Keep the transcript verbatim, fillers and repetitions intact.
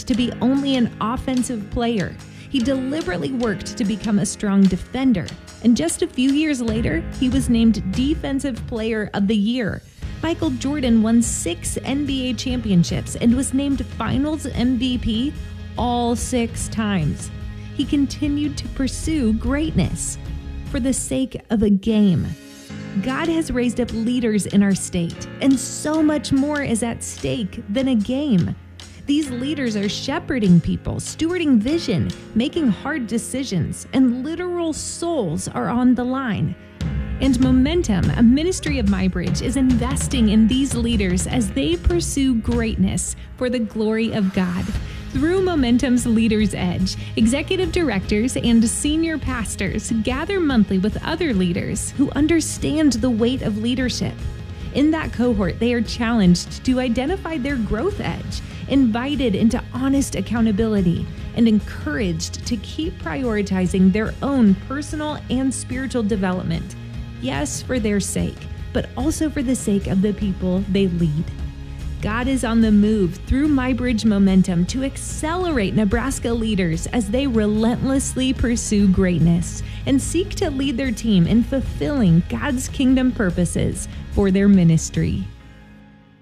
to be only an offensive player. He deliberately worked to become a strong defender, and just a few years later, he was named Defensive Player of the Year. Michael Jordan won six N B A championships and was named Finals M V P all six times. He continued to pursue greatness for the sake of a game. God has raised up leaders in our state, and so much more is at stake than a game. These leaders are shepherding people, stewarding vision, making hard decisions, and literal souls are on the line. And Momentum, a ministry of MyBridge, is investing in these leaders as they pursue greatness for the glory of God. Through Momentum's Leaders Edge, executive directors and senior pastors gather monthly with other leaders who understand the weight of leadership. In that cohort, they are challenged to identify their growth edge, invited into honest accountability, and encouraged to keep prioritizing their own personal and spiritual development. Yes, for their sake, but also for the sake of the people they lead. God is on the move through MyBridge Momentum to accelerate Nebraska leaders as they relentlessly pursue greatness and seek to lead their team in fulfilling God's kingdom purposes for their ministry.